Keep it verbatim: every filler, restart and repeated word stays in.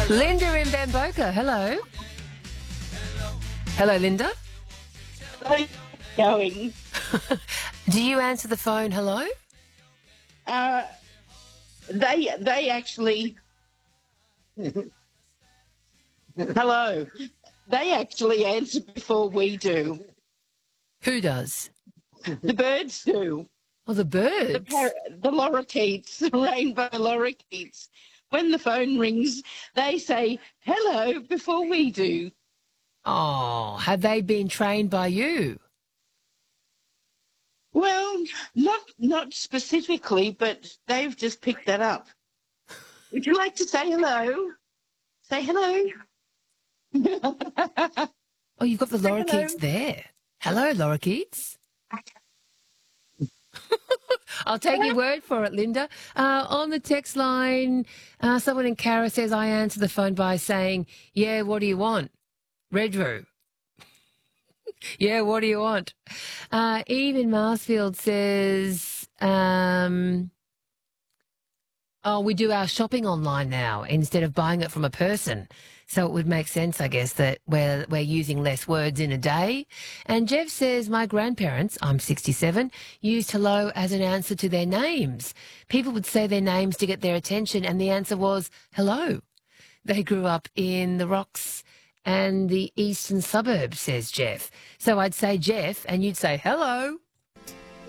Linda in Bamboka, hello. Hello, Linda. Hello, going. Do you answer the phone, hello? Uh, they they actually hello. They actually answer before we do. Who does? The birds do. Oh, the The birds. par- the lorikeets, the rainbow lorikeets. When the phone rings, they say hello before we do. Oh, have they been trained by you? Well, not not specifically, but they've just picked that up. Would you like to say hello? Say hello. Oh, you've got the Say hello. lorikeets there. Hello, lorikeets. I'll take your word for it, Linda. Uh, on the text line, uh, someone in Cara says, I answer the phone by saying, yeah, what do you want? Redru. Yeah, what do you want? Uh, Eve in Marsfield says, um, oh, we do our shopping online now instead of buying it from a person. So it would make sense, I guess, that we're, we're using less words in a day. And Jeff says, my grandparents, I'm sixty-seven, used hello as an answer to their names. People would say their names to get their attention, and the answer was hello. They grew up in the Rocks and the eastern suburbs, says Jeff. So I'd say Jeff, and you'd say hello.